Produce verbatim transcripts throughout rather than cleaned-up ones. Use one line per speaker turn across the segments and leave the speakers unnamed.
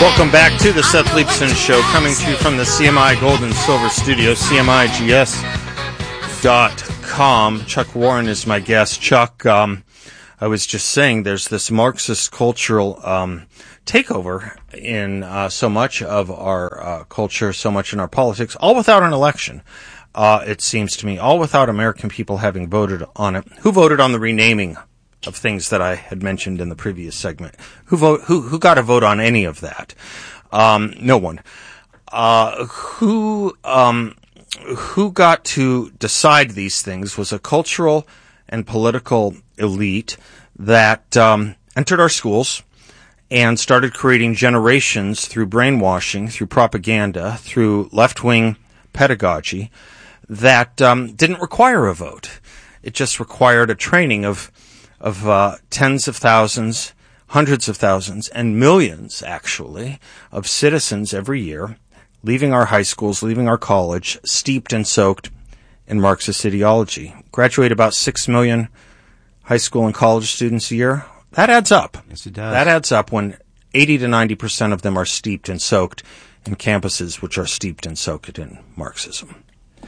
Welcome back to the Seth Leibsohn Show, coming to you from the C M I Gold and Silver Studio, C M I G S dot com. Chuck Warren is my guest. Chuck, um, I was just saying there's this Marxist cultural um, takeover in uh, so much of our uh, culture, so much in our politics, all without an election, uh, it seems to me, all without American people having voted on it. Who voted on the renaming of things that I had mentioned in the previous segment? Who vote? Who who got a vote on any of that? Um, no one. Uh, who um, who got to decide these things was a cultural and political elite that um, entered our schools and started creating generations through brainwashing, through propaganda, through left-wing pedagogy that um, didn't require a vote. It just required a training of of uh, tens of thousands, hundreds of thousands, and millions, actually, of citizens every year leaving our high schools, leaving our college, steeped and soaked in Marxist ideology. Graduate about six million high school and college students a year. That adds up.
Yes, it does.
That adds up when eighty to ninety percent of them are steeped and soaked in campuses which are steeped and soaked in Marxism.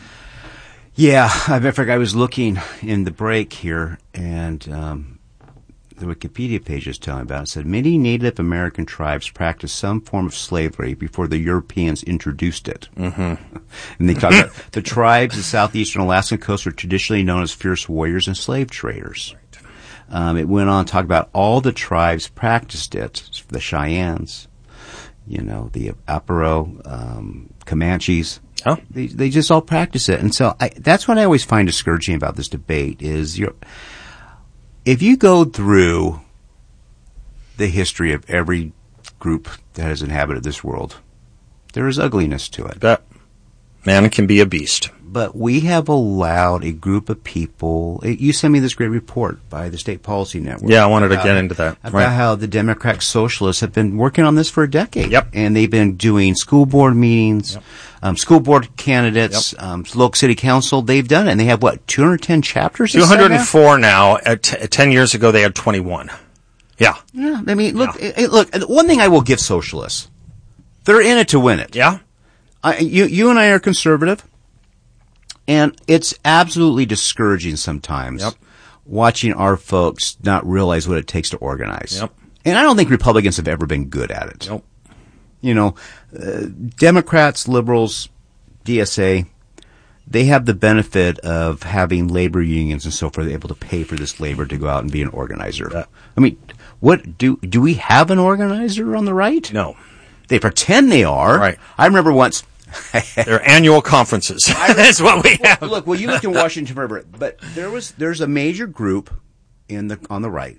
Yeah, I fact, I was looking in the break here, and um, the Wikipedia page is telling about it. It said, many Native American tribes practiced some form of slavery before the Europeans introduced it. Mm-hmm. And they talk about the tribes of the southeastern Alaskan coast were traditionally known as fierce warriors and slave traders. Right. Um, it went on to talk about all the tribes practiced it, the Cheyennes, you know, the Aparo, um, Comanches.
Oh.
They they just all practice it. And so I, that's what I always find discouraging about this debate is you're, if you go through the history of every group that has inhabited this world, there is ugliness to it.
That man can be a beast.
But we have allowed a group of people. You sent me this great report by the State Policy Network.
Yeah, I wanted
about,
to get into that.
About
right.
how the Democratic Socialists have been working on this for a decade.
Yep.
And they've been doing school board meetings, yep. um, school board candidates, yep. um, local city council. They've done it. And they have, what, two hundred ten chapters?
two hundred four now. At t- ten years ago, they had twenty-one. Yeah.
Yeah. I mean, look,
yeah.
it, look, one thing I will give socialists. They're in it to win it.
Yeah.
I, you, you and I are conservative. And it's absolutely discouraging sometimes
yep.
watching our folks not realize what it takes to organize.
Yep.
And I don't think Republicans have ever been good at it.
Nope.
You know, uh, Democrats, liberals, D S A, they have the benefit of having labor unions and so forth able to pay for this labor to go out and be an organizer.
Yeah.
I mean, what do do we have an organizer on the right?
No.
They pretend they are.
Right.
I remember once.
Their annual conferences. That's what we have.
Look, well, you lived in Washington forever, but there was there's a major group in the on the right,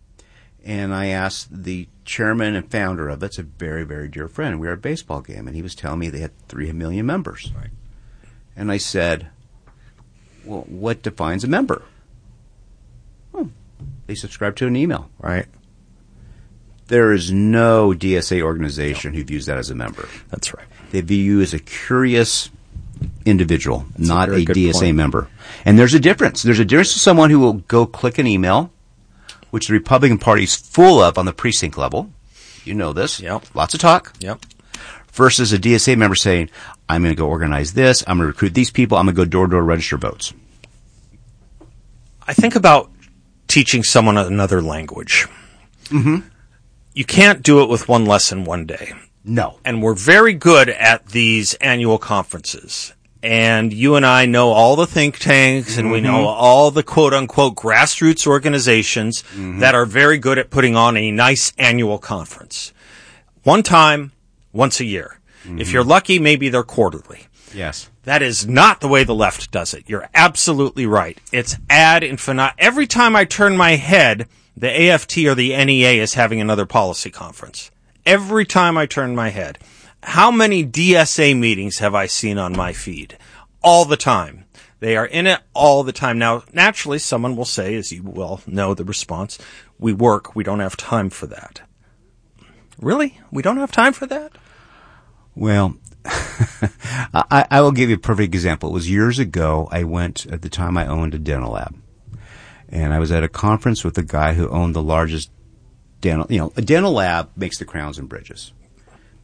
and I asked the chairman and founder of it. It's a very very dear friend. We were at a baseball game, and he was telling me they had three million members.
Right.
And I said, "Well, what defines a member?" Oh, they subscribe to an email.
Right.
There is no D S A organization no. who views that as a member.
That's right.
They view you as a curious individual,
That's
not
a,
a D S A
point.
member. And there's a difference. There's a difference to someone who will go click an email, which the Republican Party is full of on the precinct level. You know this.
Yep.
Lots of talk.
Yep.
Versus a D S A member saying, I'm going to go organize this. I'm going to recruit these people. I'm going to go door-to-door register votes.
I think about teaching someone another language.
Mm-hmm.
You can't do it with one lesson one day.
No.
And we're very good at these annual conferences. And you and I know all the think tanks and mm-hmm. we know all the quote-unquote grassroots organizations mm-hmm. that are very good at putting on a nice annual conference. One time, once a year. Mm-hmm. If you're lucky, maybe they're quarterly.
Yes.
That is not the way the left does it. You're absolutely right. It's ad infinitum. Every time I turn my head, the A F T or the N E A is having another policy conference. Every time I turn my head. How many D S A meetings have I seen on my feed? All the time. They are in it all the time. Now, naturally, someone will say, as you well know the response, we work, we don't have time for that. Really? We don't have time for that?
Well, I, I will give you a perfect example. It was years ago. I went, at the time I owned a dental lab. And I was at a conference with a guy who owned the largest dental, you know, a dental lab makes the crowns and bridges.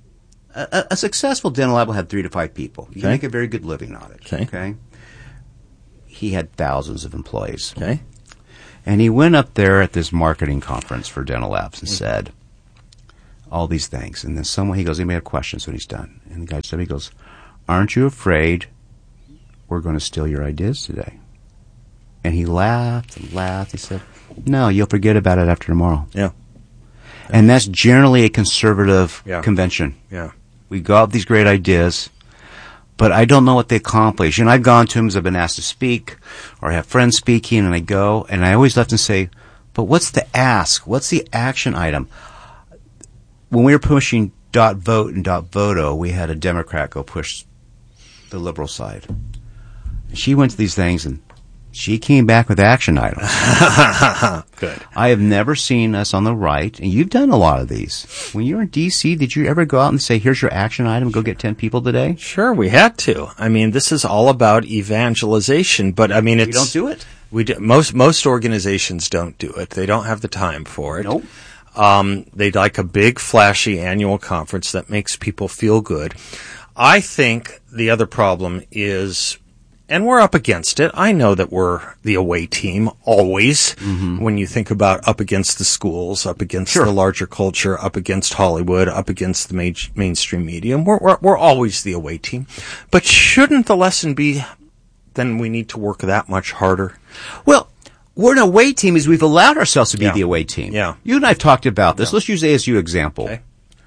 a, a successful dental lab will have three to five people. You
Okay.
can make a very good living on it.
Okay.
Okay. He had thousands of employees.
Okay.
And he went up there at this marketing conference for dental labs and said all these things. And then someone, he goes, anybody have questions when he's done? And the guy said, he goes, aren't you afraid we're going to steal your ideas today? And he laughed and laughed. He said, no, you'll forget about it after tomorrow.
Yeah.
And that's generally a conservative
Yeah.
convention.
Yeah.
We go out with these great ideas, but I don't know what they accomplish. And I've gone to them as I've been asked to speak, or I have friends speaking, and I go, and I always left and say, but what's the ask? What's the action item? When we were pushing dot vote and dot voto, we had a Democrat go push the liberal side. And she went to these things, and she came back with action items.
Good.
I have never seen us on the right, and you've done a lot of these. When you were in D C, did you ever go out and say, here's your action item, go get ten people today?
Sure, we had to. I mean, this is all about evangelization, but I mean, it's...
We don't do it.
We do, most most organizations don't do it. They don't have the time for it.
Nope.
Um, they'd like a big, flashy annual conference that makes people feel good. I think the other problem is, and we're up against it. I know that we're the away team always. Mm-hmm. When you think about up against the schools, up against
Sure.
the larger culture, up against Hollywood, up against the main, mainstream media, we're, we're we're always the away team. But shouldn't the lesson be, then we need to work that much harder?
Well, we're an away team is we've allowed ourselves to be
Yeah.
the away team.
Yeah.
You and I have talked about this. Let's use A S U example.
Okay.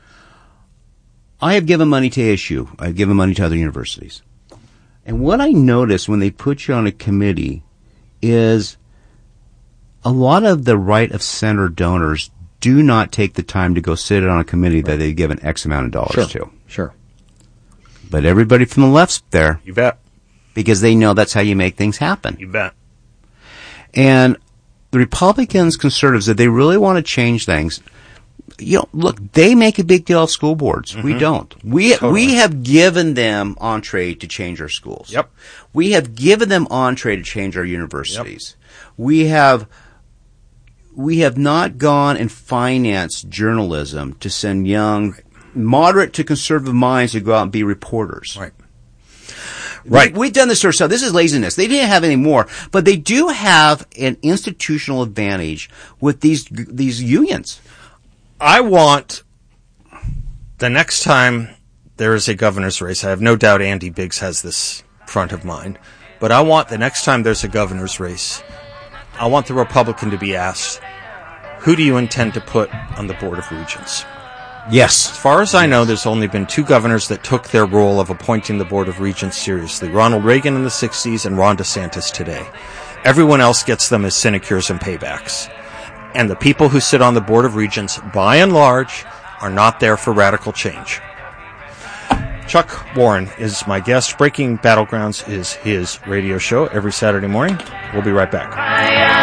I have given money to A S U. I've given money to other universities. And what I notice when they put you on a committee is a lot of the right of center donors do not take the time to go sit on a committee that they've given X amount of dollars
Sure.
to.
Sure.
But everybody from the left's there
You bet.
because they know that's how you make things happen.
You bet.
And the Republicans, conservatives, if they really want to change things, you know, look, they make a big deal of school boards. Mm-hmm. We don't. We
Totally.
we have given them entree to change our schools.
Yep.
We have given them entree to change our universities. Yep. We have we have not gone and financed journalism to send young, right. moderate to conservative minds to go out and be reporters.
Right. Right.
We, we've done this ourselves. This is laziness. They didn't have any more, but they do have an institutional advantage with these these unions.
I want the next time there is a governor's race, I have no doubt Andy Biggs has this front of mind, but I want the next time there's a governor's race, I want the Republican to be asked, who do you intend to put on the Board of Regents?
Yes.
As far as I know, there's only been two governors that took their role of appointing the Board of Regents seriously. Ronald Reagan in the sixties and Ron DeSantis today. Everyone else gets them as sinecures and paybacks. And the people who sit on the Board of Regents, by and large, are not there for radical change. Chuck Warren is my guest. Breaking Battlegrounds is his radio show every Saturday morning. We'll be right back.